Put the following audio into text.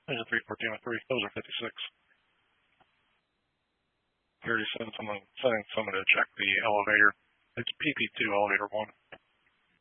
Engine 31403. Those are 56. He already sent someone to check the elevator. It's PP2 elevator 1.